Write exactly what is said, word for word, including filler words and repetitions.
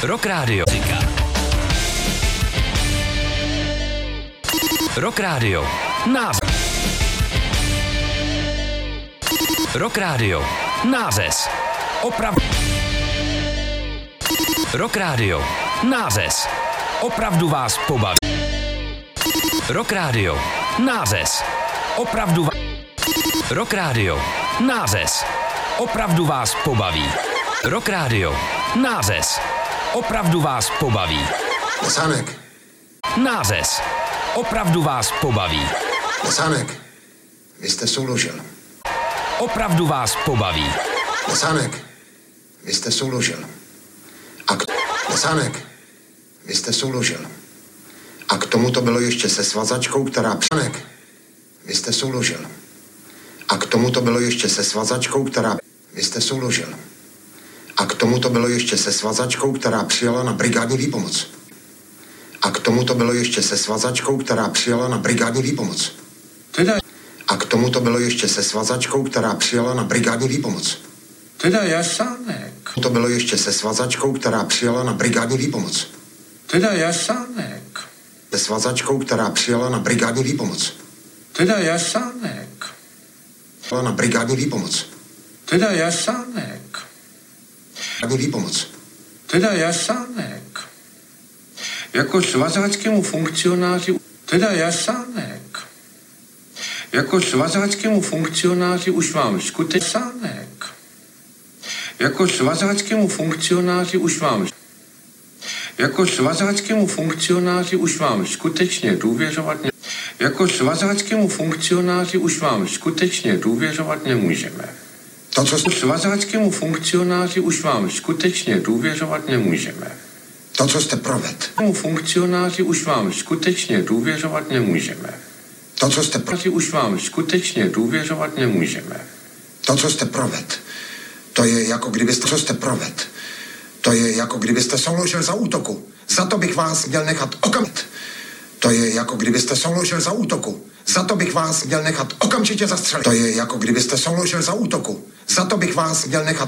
Rock Radio. Rock Radio. Název. Rock Radio. Název. Opravdu. Rock Radio. Název. Opravdu vás pobaví. Rock Radio. Název. Opravdu vás. Rock Radio. Název. Opravdu vás pobaví. Rock Radio. Název. Opravdu vás pobaví. Sánek. Název. Opravdu vás pobaví. Sánek. Vy jste souložil. Opravdu vás pobaví. Sánek. Vy jste souložil. A k... Sánek. Vy jste souložil. A k tomu to bylo ještě se svazačkou, která... Sánek. Vy jste souložil. A k tomu to bylo ještě se svazačkou, která... Vy jste souložil. A k tomu to bylo ještě se svazačkou, která přijela na brigádní výpomoc. A k tomu to bylo ještě se svazačkou, která přijela na brigádní výpomoc. Teda... A k tomu to bylo ještě se svazačkou, která přijela na brigádní výpomoc. Teda Jasánek. To bylo ještě se svazačkou, která přijela na brigádní výpomoc. Teda Jasánek. Se svazačkou, která přijela na brigádní výpomoc. Teda Jasánek. Na brigádní výpomoc. Teda Jasánek. Brigádní výpomoc. Teda Jasánek. Jako svazáckému funkcionáři... Teda Jasánek. Jako svazáckému funkcionáři už mám skutečánek. Jako svazáckému funkcionáři už mám... Jako svazáckému funkcionáři už vám skutečně důvěřovat ne... Jako svazáckému funkcionáři už vám skutečně důvěřovat nemůžeme. To, co jste... Svazáckému funkcionáři už vám skutečně důvěřovat nemůžeme. To, co jste proved. Funkcionáři už vám skutečně důvěřovat nemůžeme. To, co jste pro... Už vám skutečně důvěřovat nemůžeme. To, co jste proved. To je jako kdybyste... Co jste proved. To je jako kdybyste souložil za útoku. Za to bych vás měl nechat okamžitě. To je jako kdybyste souložil za útoku. Za to bych vás měl nechat okamžitě zastřelit. To je jako kdybyste souložil za útoku. Za to bych vás měl nechat